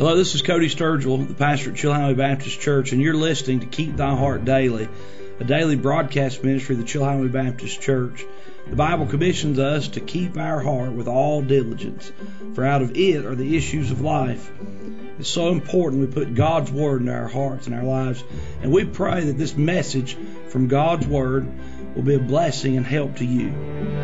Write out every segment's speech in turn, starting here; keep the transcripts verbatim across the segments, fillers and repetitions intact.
Hello, this is Cody Sturgill, the pastor at Chilhowee Baptist Church, and you're listening to Keep Thy Heart Daily, a daily broadcast ministry of the Chilhowee Baptist Church. The Bible commissions us to keep our heart with all diligence, for out of it are the issues of life. It's so important we put God's Word into our hearts and our lives, and we pray that this message from God's Word will be a blessing and help to you.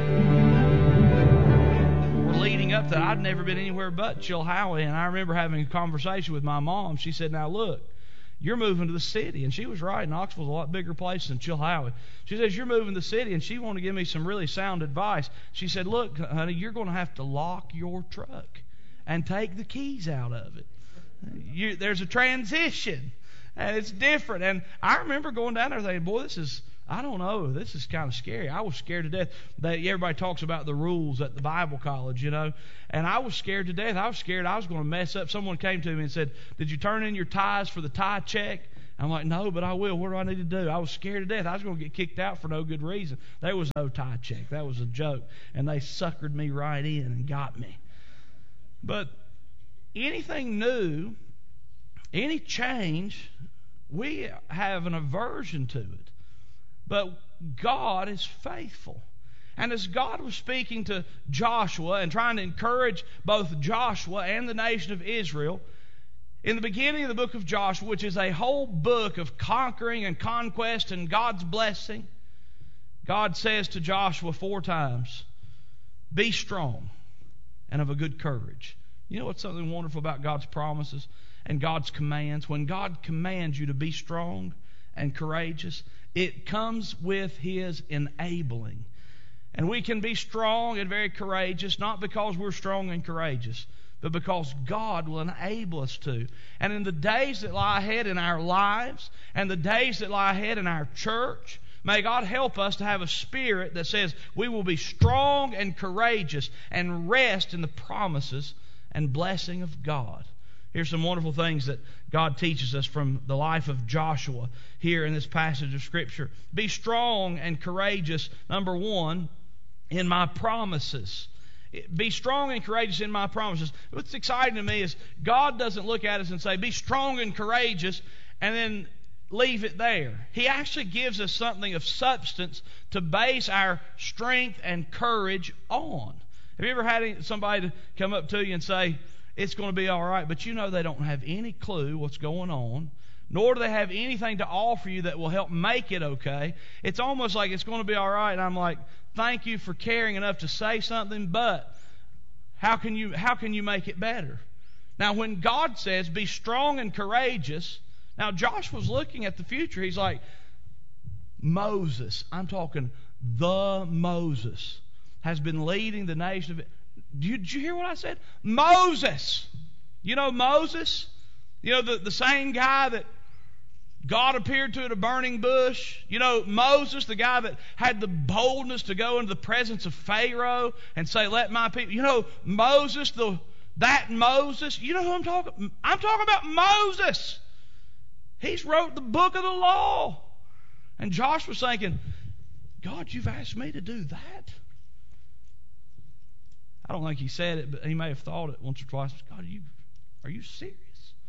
Leading up to that, I'd never been anywhere but Chilhowee, and I remember having a conversation with my mom. She said, now look, you're moving to the city. And she was right. Knoxville's a lot bigger place than Chilhowee. She says, you're moving to the city, and she wanted to give me some really sound advice. She said, look, honey, you're going to have to lock your truck and take the keys out of it. You, there's a transition, and it's different. And I remember going down there thinking, boy, this is, I don't know, this is kind of scary. I was scared to death. They, everybody talks about the rules at the Bible college, you know, and I was scared to death. I was scared I was going to mess up. Someone came to me and said, did you turn in your ties for the tie check? I'm like, no, but I will. What do I need to do? I was scared to death. I was going to get kicked out for no good reason. There was no tie check. That was a joke, and they suckered me right in and got me. But anything new, any change, we have an aversion to it. But God is faithful. And as God was speaking to Joshua and trying to encourage both Joshua and the nation of Israel, in the beginning of the book of Joshua, which is a whole book of conquering and conquest and God's blessing, God says to Joshua four times, be strong and of a good courage. You know what's something wonderful about God's promises and God's commands? When God commands you to be strong and courageous, it comes with His enabling. And we can be strong and very courageous, not because we're strong and courageous, but because God will enable us to. And in the days that lie ahead in our lives, and the days that lie ahead in our church, may God help us to have a spirit that says we will be strong and courageous and rest in the promises and blessing of God. Here's some wonderful things that God teaches us from the life of Joshua here in this passage of Scripture. Be strong and courageous, number one, in my promises. Be strong and courageous in my promises. What's exciting to me is God doesn't look at us and say, be strong and courageous, and then leave it there. He actually gives us something of substance to base our strength and courage on. Have you ever had somebody come up to you and say, it's going to be all right, but you know they don't have any clue what's going on, nor do they have anything to offer you that will help make it okay. It's almost like it's going to be all right, and I'm like, thank you for caring enough to say something, but how can you how can you make it better? Now, when God says, be strong and courageous, now Joshua's looking at the future. He's like, Moses, I'm talking the Moses, has been leading the nation of it. Did you hear what I said? Moses. You know Moses? You know the, the same guy that God appeared to at a burning bush? You know Moses, the guy that had the boldness to go into the presence of Pharaoh and say, let my people... You know Moses, the that Moses? You know who I'm talking... I'm talking about Moses. He's wrote the book of the law. And Joshua's thinking, God, you've asked me to do that? I don't think he said it, but he may have thought it once or twice. God, are you, are you serious?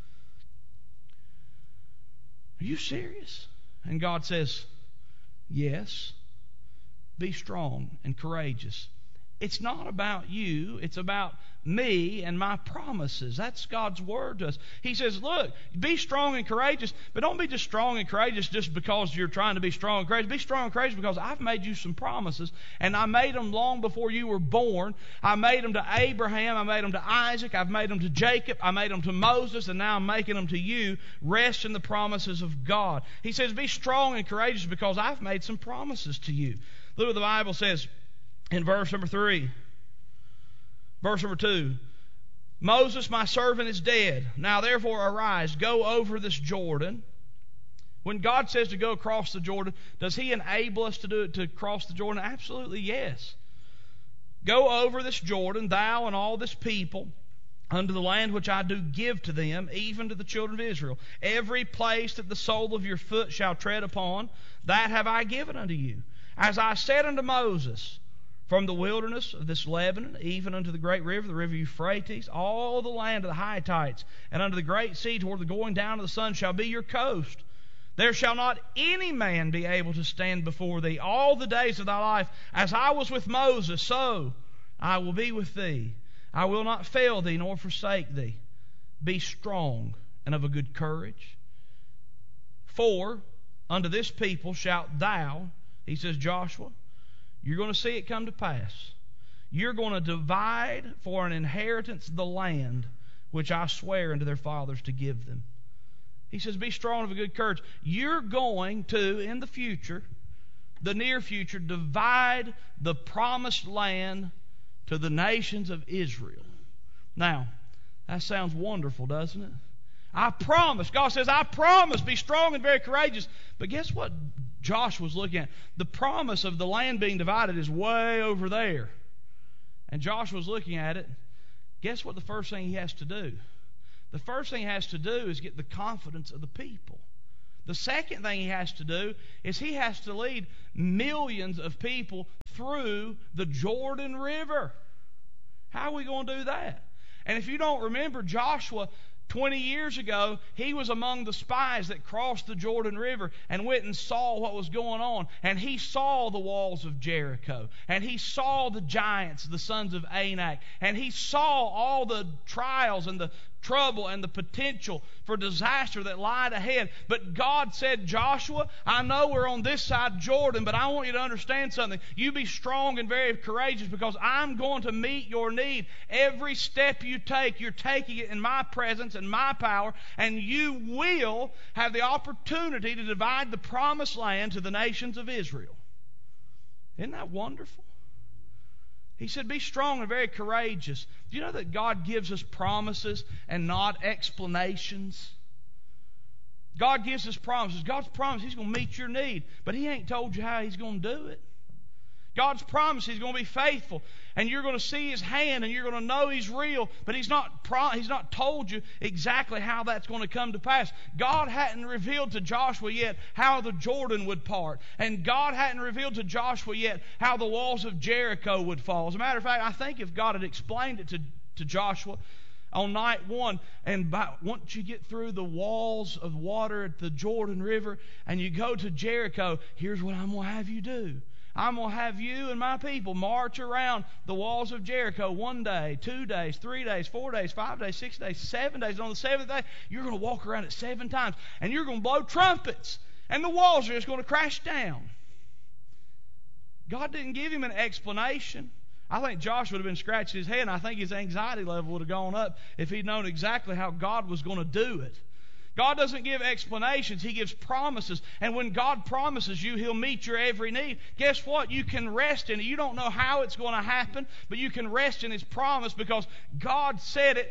Are you serious? And God says, yes, be strong and courageous. It's not about you. It's about me and my promises. That's God's word to us. He says, look, be strong and courageous, but don't be just strong and courageous just because you're trying to be strong and courageous. Be strong and courageous because I've made you some promises, and I made them long before you were born. I made them to Abraham. I made them to Isaac. I've made them to Jacob. I made them to Moses, and now I'm making them to you. Rest in the promises of God. He says, be strong and courageous because I've made some promises to you. Look what the Bible says in verse number three. Verse number two. Moses, my servant, is dead. Now therefore arise, go over this Jordan. When God says to go across the Jordan, does He enable us to do it, to cross the Jordan? Absolutely yes. Go over this Jordan, thou and all this people, unto the land which I do give to them, even to the children of Israel. Every place that the sole of your foot shall tread upon, that have I given unto you. As I said unto Moses, From the wilderness of this Lebanon, even unto the great river, the river Euphrates, all the land of the Hittites, and unto the great sea toward the going down of the sun shall be your coast. There shall not any man be able to stand before thee all the days of thy life. As I was with Moses, so I will be with thee. I will not fail thee nor forsake thee. Be strong and of a good courage. For unto this people shalt thou, he says, Joshua, you're going to see it come to pass. You're going to divide for an inheritance the land which I swear unto their fathers to give them. He says, be strong and of a good courage. You're going to, in the future, the near future, divide the promised land to the nations of Israel. Now, that sounds wonderful, doesn't it? I promise. God says, I promise, be strong and very courageous. But guess what Joshua was looking at? The promise of the land being divided is way over there. And Joshua was looking at it. Guess what the first thing he has to do? The first thing he has to do is get the confidence of the people. The second thing he has to do is he has to lead millions of people through the Jordan River. How are we going to do that? And if you don't remember, Joshua, twenty years ago, he was among the spies that crossed the Jordan River and went and saw what was going on. And he saw the walls of Jericho. And he saw the giants, the sons of Anak. And he saw all the trials and the trouble and the potential for disaster that lied ahead. But God said, Joshua, I know we're on this side Jordan, but I want you to understand something. You be strong and very courageous, because I'm going to meet your need. Every step you take, you're taking it in my presence and my power, and you will have the opportunity to divide the promised land to the nations of Israel. Isn't that wonderful? He said, be strong and very courageous. Do you know that God gives us promises and not explanations? God gives us promises. God's promised He's going to meet your need, but He ain't told you how He's going to do it. God's promised He's going to be faithful, and you're going to see His hand, and you're going to know He's real, but He's not pro- He's not told you exactly how that's going to come to pass. God hadn't revealed to Joshua yet how the Jordan would part, and God hadn't revealed to Joshua yet how the walls of Jericho would fall. As a matter of fact, I think if God had explained it to, to Joshua on night one, and by, once you get through the walls of water at the Jordan River and you go to Jericho, here's what I'm going to have you do. I'm going to have you and my people march around the walls of Jericho one day, two days, three days, four days, five days, six days, seven days. And on the seventh day, you're going to walk around it seven times. And you're going to blow trumpets. And the walls are just going to crash down. God didn't give him an explanation. I think Joshua would have been scratching his head, and I think his anxiety level would have gone up if he'd known exactly how God was going to do it. God doesn't give explanations. He gives promises. And when God promises you, He'll meet your every need. Guess what? You can rest in it. You don't know how it's going to happen, but you can rest in His promise because God said it.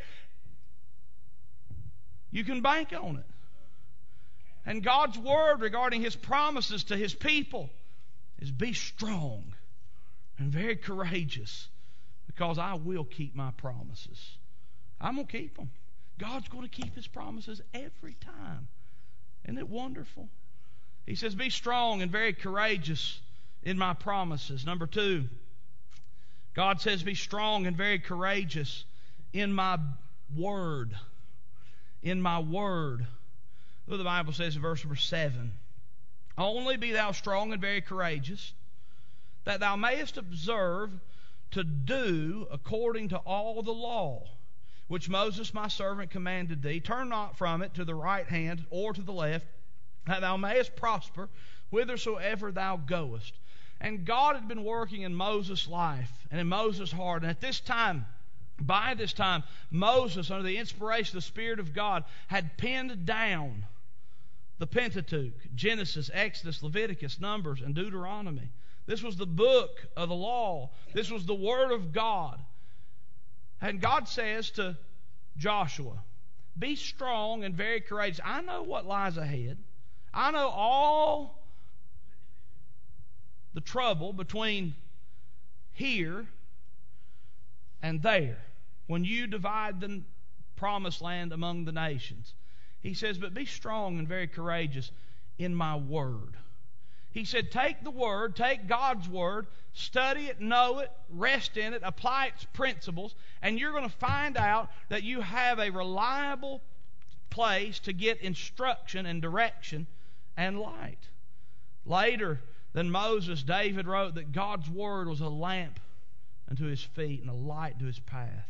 You can bank on it. And God's word regarding His promises to His people is be strong and very courageous, because I will keep my promises. I'm going to keep them. God's going to keep His promises every time. Isn't it wonderful? He says, be strong and very courageous in my promises. Number two, God says, be strong and very courageous in my word. In my word. Look what the Bible says in verse number seven. Only be thou strong and very courageous, that thou mayest observe to do according to all the law which Moses my servant commanded thee. Turn not from it to the right hand or to the left, that thou mayest prosper whithersoever thou goest. And God had been working in Moses' life and in Moses' heart. And at this time, by this time, Moses, under the inspiration of the Spirit of God, had penned down the Pentateuch, Genesis, Exodus, Leviticus, Numbers, and Deuteronomy. This was the book of the law. This was the Word of God. And God says to Joshua, be strong and very courageous. I know what lies ahead. I know all the trouble between here and there when you divide the promised land among the nations. He says, but be strong and very courageous in my word. He said, take the Word, take God's Word, study it, know it, rest in it, apply its principles, and you're going to find out that you have a reliable place to get instruction and direction and light. Later than Moses, David wrote that God's Word was a lamp unto his feet and a light to his path.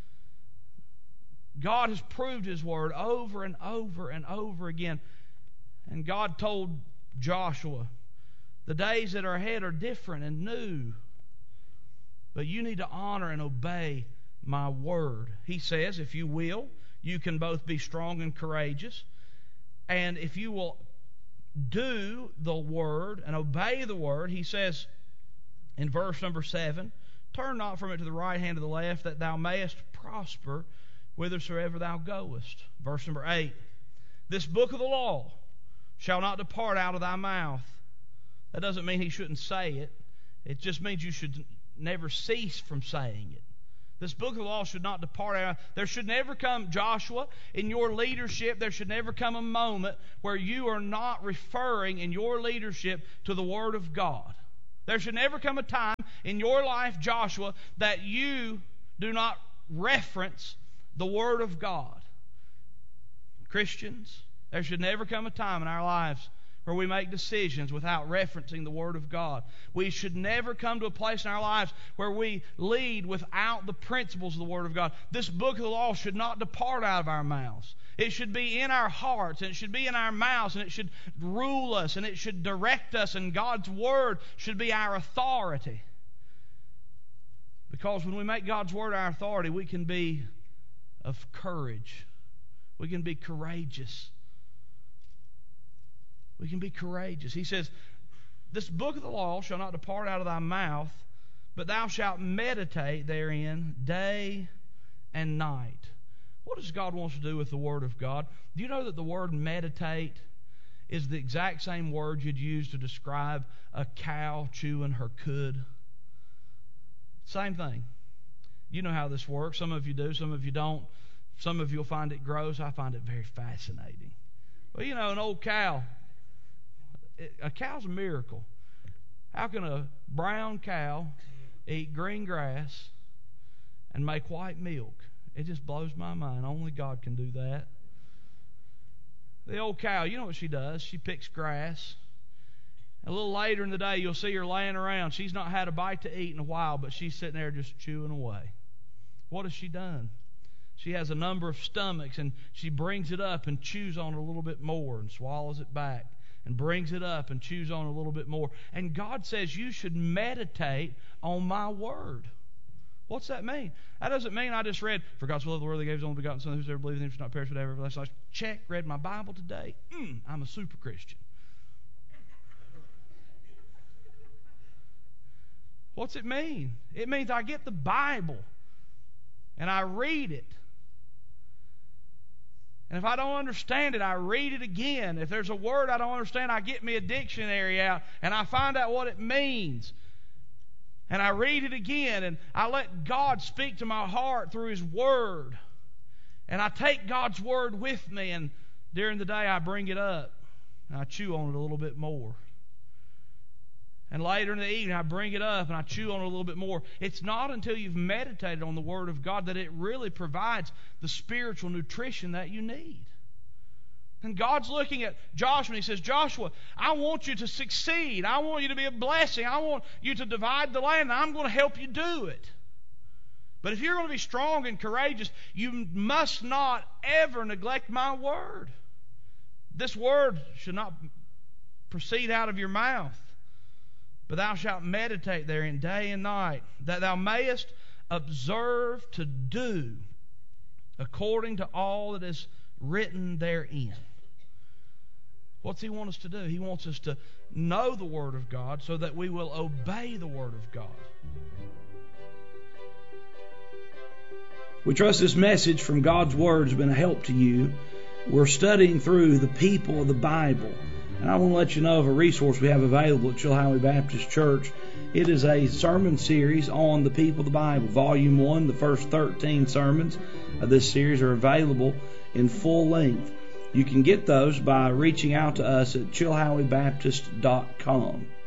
God has proved His Word over and over and over again. And God told Joshua, the days that are ahead are different and new, but you need to honor and obey my Word. He says, if you will, you can both be strong and courageous. And if you will do the Word and obey the Word, He says in verse number seven, turn not from it to the right hand or the left, that thou mayest prosper whithersoever thou goest. Verse number eight, this book of the law shall not depart out of thy mouth. That doesn't mean he shouldn't say it. It just means you should never cease from saying it. This book of the law should not depart out. There should never come, Joshua, in your leadership, there should never come a moment where you are not referring in your leadership to the Word of God. There should never come a time in your life, Joshua, that you do not reference the Word of God. Christians, there should never come a time in our lives where we make decisions without referencing the Word of God. We should never come to a place in our lives where we lead without the principles of the Word of God. This book of the law should not depart out of our mouths. It should be in our hearts, and it should be in our mouths, and it should rule us, and it should direct us, and God's Word should be our authority. Because when we make God's Word our authority, we can be of courage. We can be courageous. We can be courageous. He says, this book of the law shall not depart out of thy mouth, but thou shalt meditate therein day and night. What does God want to do with the Word of God? Do you know that the word meditate is the exact same word you'd use to describe a cow chewing her cud? Same thing. You know how this works. Some of you do, some of you don't. Some of you will find it gross. I find it very fascinating. Well, you know, an old cow, a cow's a miracle. How can a brown cow eat green grass and make white milk? It just blows my mind. Only God can do that. The old cow, you know what she does? She picks grass. A little later in the day, you'll see her laying around. She's not had a bite to eat in a while, but she's sitting there just chewing away. What has she done? She has a number of stomachs, and she brings it up and chews on it a little bit more and swallows it back and brings it up and chews on it a little bit more. And God says you should meditate on my Word. What's that mean? That doesn't mean I just read, for God so loved the world, He gave His only begotten Son, whosoever believes in Him shall not perish but have everlasting life. Check, read my Bible today. Mm, I'm a super Christian. What's it mean? It means I get the Bible and I read it. And if I don't understand it, I read it again. If there's a word I don't understand, I get me a dictionary out and I find out what it means. And I read it again, and I let God speak to my heart through His Word. And I take God's Word with me, and during the day I bring it up and I chew on it a little bit more. And later in the evening, I bring it up and I chew on it a little bit more. It's not until you've meditated on the Word of God that it really provides the spiritual nutrition that you need. And God's looking at Joshua and He says, Joshua, I want you to succeed. I want you to be a blessing. I want you to divide the land, and I'm going to help you do it. But if you're going to be strong and courageous, you must not ever neglect my Word. This Word should not proceed out of your mouth. But thou shalt meditate therein day and night, that thou mayest observe to do according to all that is written therein. What's He want us to do? He wants us to know the Word of God so that we will obey the Word of God. We trust this message from God's Word has been a help to you. We're studying through the people of the Bible. And I want to let you know of a resource we have available at Chilhowee Baptist Church. It is a sermon series on the people of the Bible. Volume one, the first thirteen sermons of this series are available in full length. You can get those by reaching out to us at chilhowie baptist dot com.